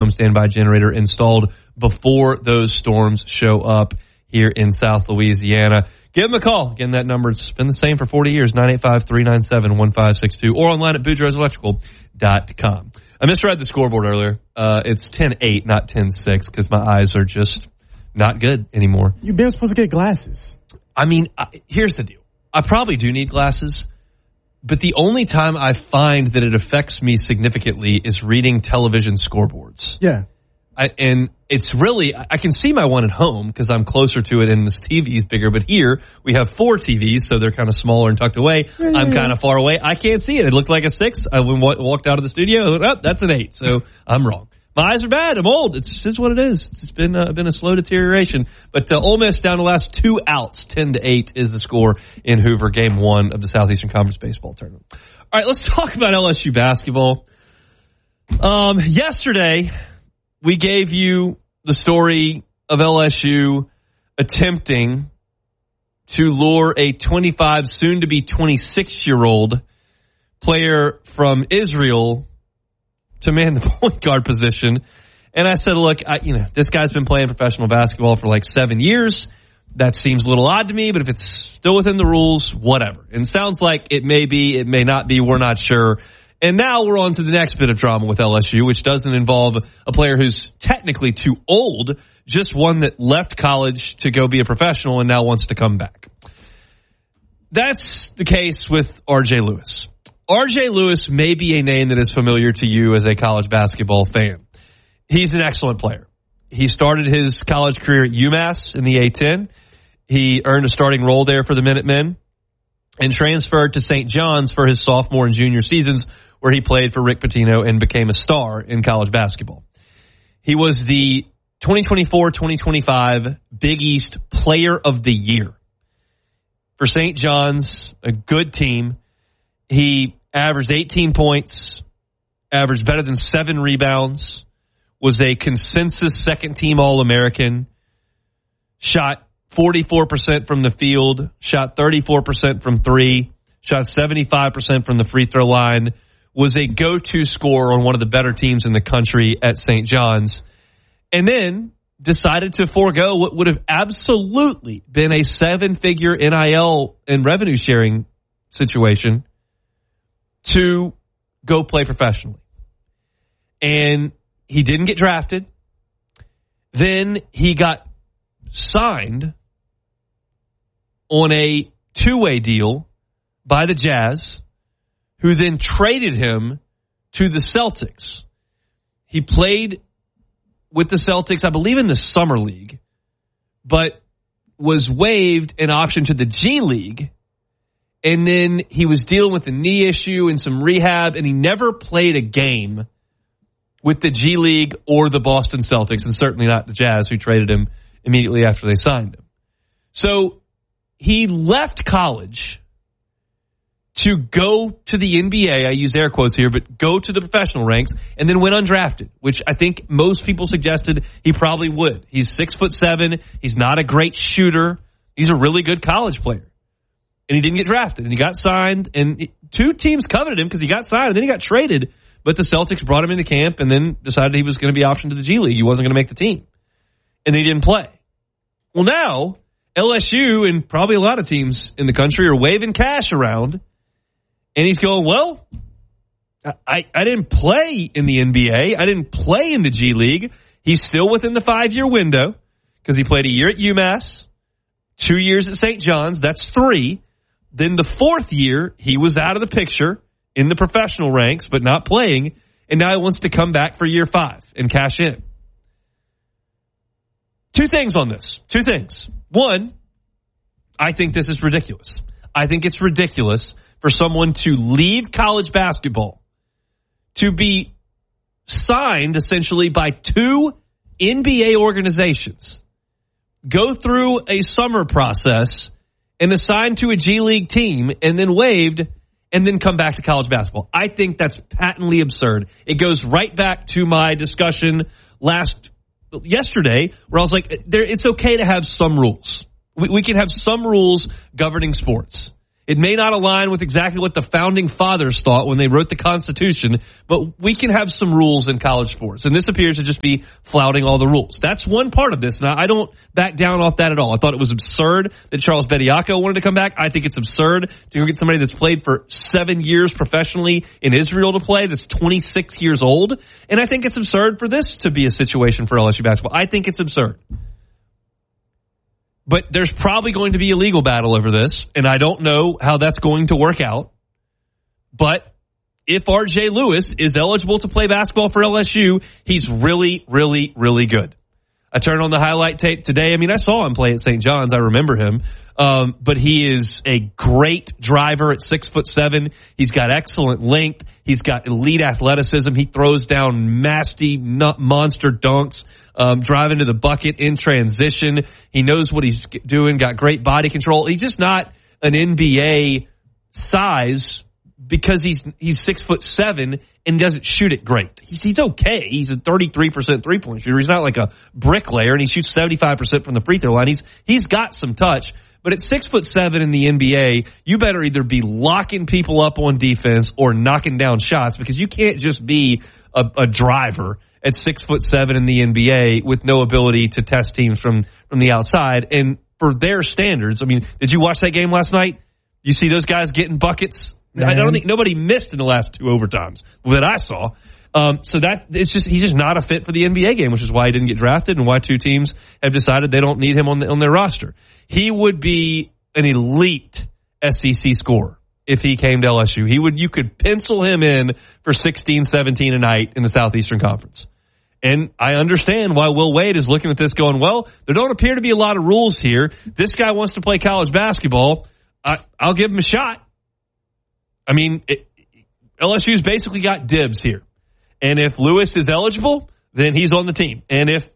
home standby generator installed before those storms show up here in South Louisiana. Give them a call. Again, that number's been the same for 40 years, 985-397-1562, or online at BoudreauxElectrical.com. I misread the scoreboard earlier. It's 10-8, not 10-6, because my eyes are just not good anymore. You've been supposed to get glasses. I mean, here's the deal. I probably do need glasses, but the only time I find that it affects me significantly is reading television scoreboards. Yeah. And it's really, I can see my one at home because I'm closer to it and this TV is bigger. But here we have 4 TVs, so they're kind of smaller and tucked away. Yeah. I'm kind of far away. I can't see it. It looked like a 6. I walked out of the studio. I went, oh, that's an 8. So I'm wrong. My eyes are bad. I'm old. It's just what it is. It's been a slow deterioration. But Ole Miss down the last 2 outs, 10-8 is the score in Hoover, game 1 of the Southeastern Conference baseball tournament. All right, let's talk about LSU basketball. Yesterday, we gave you the story of LSU attempting to lure a 25, soon-to-be 26-year-old player from Israel to man the point guard position. And I said, look, this guy's been playing professional basketball for like 7 years. That seems a little odd to me, but if it's still within the rules, whatever. And it sounds like it may be, it may not be, we're not sure. And now we're on to the next bit of drama with LSU, which doesn't involve a player who's technically too old, just one that left college to go be a professional and now wants to come back. That's the case with R.J. Lewis. R.J. Lewis may be a name that is familiar to you as a college basketball fan. He's an excellent player. He started his college career at UMass in the A-10. He earned a starting role there for the Minutemen and transferred to St. John's for his sophomore and junior seasons, where he played for Rick Pitino and became a star in college basketball. He was the 2024-2025 Big East Player of the Year. For St. John's, a good team, he averaged 18 points, averaged better than 7 rebounds, was a consensus second-team All-American, shot 44% from the field, shot 34% from 3, shot 75% from the free throw line, was a go-to scorer on one of the better teams in the country at St. John's, and then decided to forego what would have absolutely been a 7-figure NIL and revenue sharing situation to go play professionally. And he didn't get drafted. Then he got signed on a 2-way deal by the Jazz, who then traded him to the Celtics. He played with the Celtics, I believe, in the Summer League, but was waived an option to the G League. And then he was dealing with a knee issue and some rehab, and he never played a game with the G League or the Boston Celtics, and certainly not the Jazz, who traded him immediately after they signed him. So he left college to go to the NBA, I use air quotes here, but go to the professional ranks, and then went undrafted, which I think most people suggested he probably would. He's 6'7". He's not a great shooter. He's a really good college player. And he didn't get drafted, and he got signed, and 2 teams coveted him because he got signed, and then he got traded, but the Celtics brought him into camp and then decided he was going to be optioned to the G League. He wasn't going to make the team, and he didn't play. Well, now LSU and probably a lot of teams in the country are waving cash around, and he's going, well, I didn't play in the NBA. I didn't play in the G League. He's still within the 5-year window because he played a year at UMass, 2 years at St. John's. That's 3. Then the 4th year, he was out of the picture in the professional ranks, but not playing. And now he wants to come back for year 5 and cash in. 2 things on this. 2 things. One, I think this is ridiculous. I think it's ridiculous for someone to leave college basketball to be signed essentially by 2 NBA organizations, go through a summer process and assigned to a G League team and then waived and then come back to college basketball. I think that's patently absurd. It goes right back to my discussion yesterday where I was like, it's okay to have some rules. We can have some rules governing sports. It may not align with exactly what the founding fathers thought when they wrote the Constitution, but we can have some rules in college sports. And this appears to just be flouting all the rules. That's one part of this. Now, I don't back down off that at all. I thought it was absurd that Charles Bediako wanted to come back. I think it's absurd to go get somebody that's played for 7 years professionally in Israel to play, that's 26 years old. And I think it's absurd for this to be a situation for LSU basketball. I think it's absurd. But there's probably going to be a legal battle over this, and I don't know how that's going to work out. But if R.J. Lewis is eligible to play basketball for LSU, he's really, really, really good. I turned on the highlight tape today. I mean, I saw him play at St. John's. I remember him. But he is a great driver at 6'7". He's got excellent length. He's got elite athleticism. He throws down nasty monster dunks. Driving to the bucket in transition. He knows what he's doing, got great body control. He's just not an NBA size because he's 6'7" and doesn't shoot it great. He's okay. He's a 33% three-point shooter. He's not like a bricklayer, and he shoots 75% from the free throw line. He's got some touch. But at 6'7" in the NBA, you better either be locking people up on defense or knocking down shots, because you can't just be a driver at 6'7" in the NBA with no ability to test teams from the outside. And for their standards, I mean, did you watch that game last night? You see those guys getting buckets? I don't think nobody missed in the last 2 overtimes that I saw. So that he's just not a fit for the NBA game, which is why he didn't get drafted and why 2 teams have decided they don't need him on their roster. He would be an elite SEC scorer if he came to LSU. You could pencil him in for 16, 17 a night in the Southeastern Conference. And I understand why Will Wade is looking at this going, well, there don't appear to be a lot of rules here. This guy wants to play college basketball. I'll give him a shot. I mean, LSU's basically got dibs here. And if Lewis is eligible, then he's on the team. And if,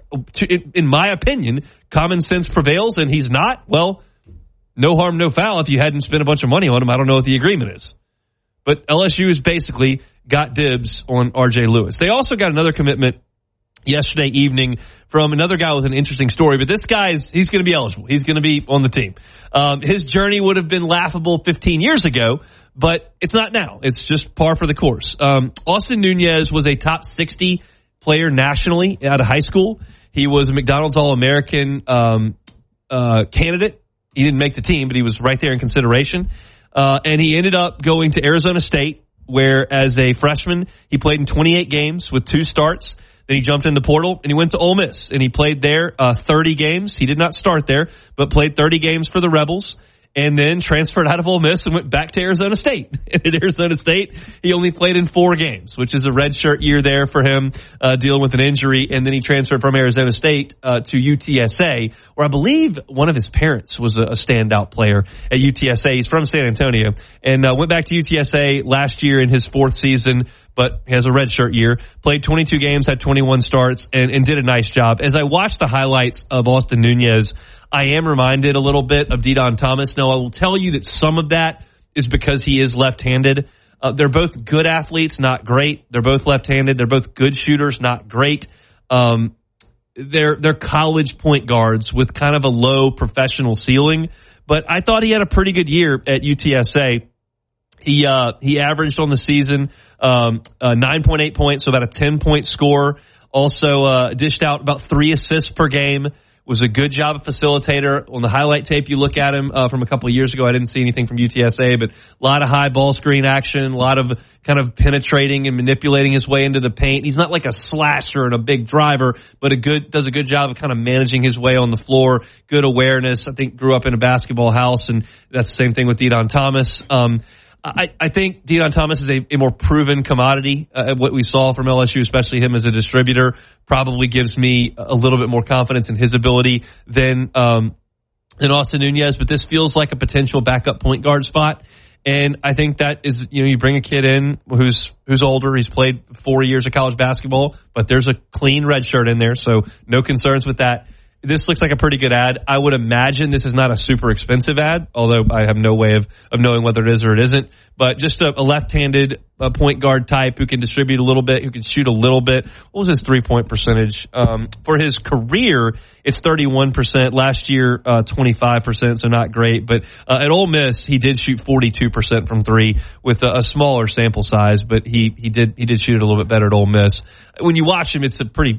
in my opinion, common sense prevails and he's not, well, no harm, no foul. If you hadn't spent a bunch of money on him, I don't know what the agreement is. But LSU has basically got dibs on R.J. Lewis. They also got another commitment yesterday evening from another guy with an interesting story. But this guy, he's going to be eligible. He's going to be on the team. His journey would have been laughable 15 years ago, but it's not now. It's just par for the course. Austin Nunez was a top 60 player nationally out of high school. He was a McDonald's All-American candidate. He didn't make the team, but he was right there in consideration. And he ended up going to Arizona State, where as a freshman, he played in 28 games with 2 starts. Then he jumped in the portal and he went to Ole Miss, and he played there 30 games. He did not start there, but played 30 games for the Rebels, and then transferred out of Ole Miss and went back to Arizona State. And at Arizona State, he only played in 4 games, which is a redshirt year there for him, dealing with an injury. And then he transferred from Arizona State to UTSA, where I believe one of his parents was a standout player at UTSA. He's from San Antonio, and went back to UTSA last year in his 4th season, but he has a redshirt year. Played 22 games, had 21 starts, and did a nice job. As I watched the highlights of Austin Nunez, I am reminded a little bit of Dedan Thomas. Now, I will tell you that some of that is because he is left-handed. They're both good athletes, not great. They're both left-handed. They're both good shooters, not great. They're college point guards with kind of a low professional ceiling. But I thought he had a pretty good year at UTSA. He averaged on the season 9.8 points, so about a 10-point score. Also dished out about 3 assists per game. Was a good job of facilitator. On the highlight tape, you look at him from a couple of years ago. I didn't see anything from UTSA, but a lot of high ball screen action, a lot of kind of penetrating and manipulating his way into the paint. He's not like a slasher and a big driver, but does a good job of kind of managing his way on the floor. Good awareness. I think grew up in a basketball house, and that's the same thing with Dedan Thomas. I think Dedan Thomas is a more proven commodity. What we saw from LSU, especially him as a distributor, probably gives me a little bit more confidence in his ability than Austin Nunez. But this feels like a potential backup point guard spot. And I think that is, you bring a kid in who's older. He's played 4 years of college basketball, but there's a clean red shirt in there, so no concerns with that. this looks like a pretty good ad. I would imagine this is not a super expensive ad, although I have no way of knowing whether it is or it isn't. But just a left-handed point guard type who can distribute a little bit, who can shoot a little bit. What was his 3-point percentage? For his career, it's 31%. Last year, 25%, so not great. But at Ole Miss, he did shoot 42% from three with a smaller sample size, but he did shoot it a little bit better at Ole Miss. When you watch him, it's a pretty